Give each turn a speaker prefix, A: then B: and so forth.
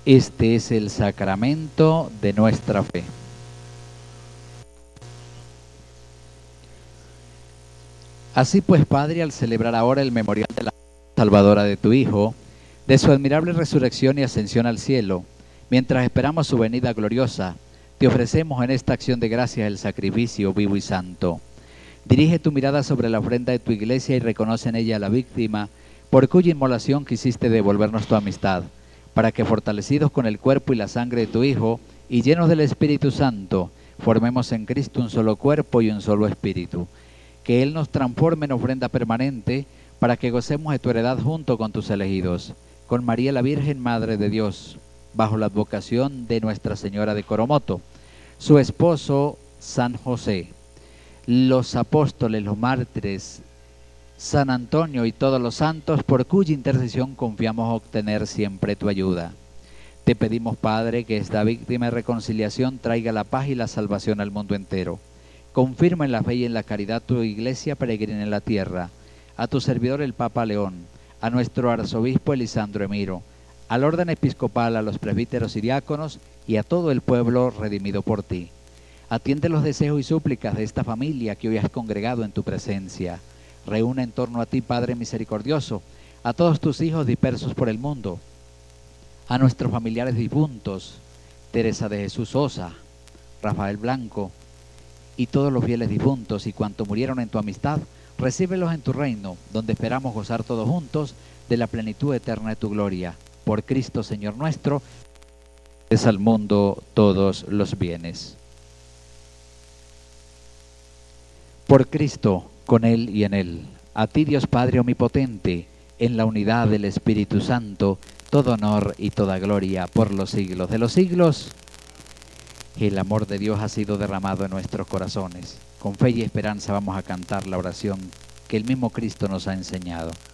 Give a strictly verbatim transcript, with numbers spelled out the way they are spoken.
A: Este es el sacramento de nuestra fe. Así pues, Padre, al celebrar ahora el memorial de la salvadora de tu Hijo, de su admirable resurrección y ascensión al cielo, mientras esperamos su venida gloriosa, te ofrecemos en esta acción de gracias el sacrificio vivo y santo. Dirige tu mirada sobre la ofrenda de tu iglesia y reconoce en ella a la víctima, por cuya inmolación quisiste devolvernos tu amistad, para que fortalecidos con el cuerpo y la sangre de tu Hijo, y llenos del Espíritu Santo, formemos en Cristo un solo cuerpo y un solo espíritu. Que Él nos transforme en ofrenda permanente, para que gocemos de tu heredad junto con tus elegidos, con María la Virgen Madre de Dios, bajo la advocación de Nuestra Señora de Coromoto, su esposo San José, los apóstoles, los mártires, San Antonio y todos los santos, por cuya intercesión confiamos obtener siempre tu ayuda. Te pedimos, Padre, que esta víctima de reconciliación traiga la paz y la salvación al mundo entero. Confirma en la fe y en la caridad tu iglesia peregrina en la tierra, a tu servidor el Papa León, a nuestro arzobispo Elisandro Emiro, al orden episcopal, a los presbíteros y diáconos y a todo el pueblo redimido por ti. Atiende los deseos y súplicas de esta familia que hoy has congregado en tu presencia. Reúne en torno a ti, Padre misericordioso, a todos tus hijos dispersos por el mundo, a nuestros familiares difuntos, Teresa de Jesús Sosa, Rafael Blanco, y todos los fieles difuntos y cuantos murieron en tu amistad, recíbelos en tu reino, donde esperamos gozar todos juntos de la plenitud eterna de tu gloria. Por Cristo, Señor nuestro, es al mundo todos los bienes. Por Cristo, con Él y en Él, a ti Dios Padre omnipotente, en la unidad del Espíritu Santo, todo honor y toda gloria por los siglos de los siglos. El amor de Dios ha sido derramado en nuestros corazones. Con fe y esperanza vamos a cantar la oración que el mismo Cristo nos ha enseñado.